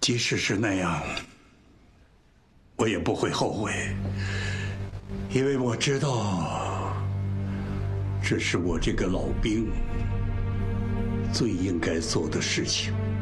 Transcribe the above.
即使是那样，我也不会后悔，因为我知道，这是我这个老兵最应该做的事情。